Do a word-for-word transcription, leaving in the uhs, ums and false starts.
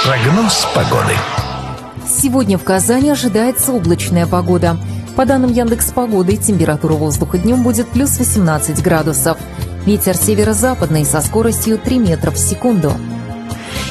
Прогноз погоды. Сегодня в Казани ожидается облачная погода. По данным Яндекс.Погоды, температура воздуха днем будет плюс восемнадцать градусов. Ветер северо-западный со скоростью три метра в секунду.